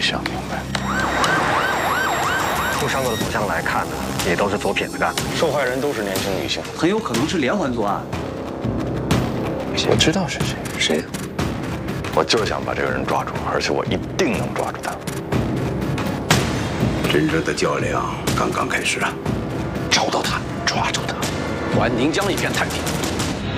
想明白。 从伤口的走向来看呢，也都是左撇子干的。 受害人都是年轻女性， 很有可能是连环作案。 我知道是谁。 谁？我就想把这个人抓住，而且我一定能抓住他。 真正的较量刚刚开始啊！ 找到他，抓住他，还宁江一片太平。